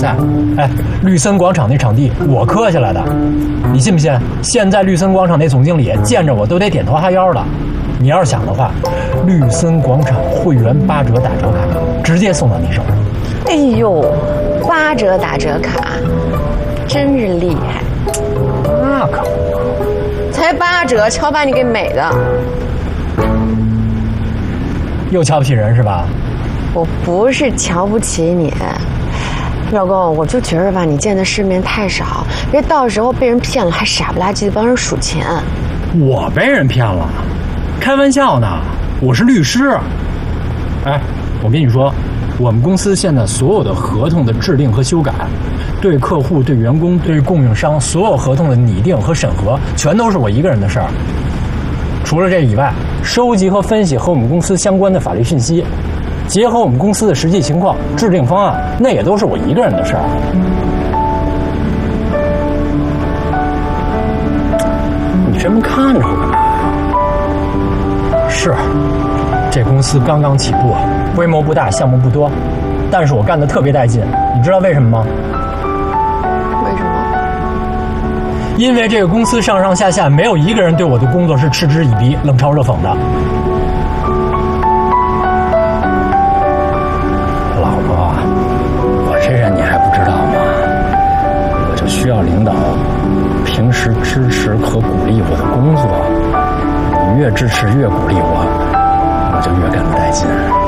赛。哎，绿森广场那场地我磕下来的，你信不信？现在绿森广场那总经理见着我都得点头哈腰的。你要是想的话，绿森广场会员8折打折卡直接送到你手上。 哎呦，8折打折卡，真是厉害！ 那可才8折，瞧把你给美的！ 又瞧不起人是吧？ 我不是瞧不起你，老公，我就觉得吧，你见的世面太少，别到时候被人骗了还傻不拉几的帮人数钱。 我被人骗了？开玩笑呢，我是律师。哎，我跟你说，我们公司现在所有的合同的制定和修改，对客户、对员工、对供应商，所有合同的拟定和审核，全都是我一个人的事儿。除了这以外，收集和分析和我们公司相关的法律信息，结合我们公司的实际情况制定方案，那也都是我一个人的事儿。你这么看着我干嘛？是，这公司刚刚起步，规模不大，项目不多，但是我干得特别带劲。你知道为什么吗？ 为什么？ 因为这个公司上上下下没有一个人对我的工作是嗤之以鼻、冷嘲热讽的。老婆，我这人你还不知道吗？我就需要领导平时支持和鼓励我的工作，你越支持越鼓励我，我就越干得带劲。